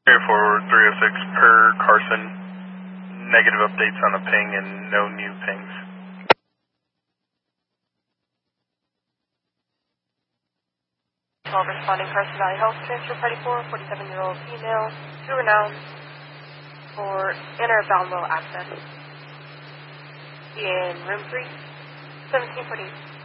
Forward 306 per Carson. Negative updates on a ping and no new pings. Call responding Carson Valley Health Transfer Party 4, 47-year-old female, to renown for inner bowel access in room 3, 1748.